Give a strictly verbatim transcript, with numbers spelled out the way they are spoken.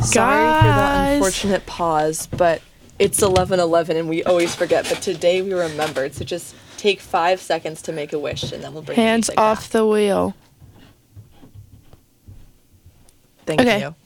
Sorry for the Guys. unfortunate pause, but it's eleven eleven and we always forget. But today we remembered, so just take five seconds to make a wish, and then we'll bring Hands the music off back. the wheel. Thank Okay. you.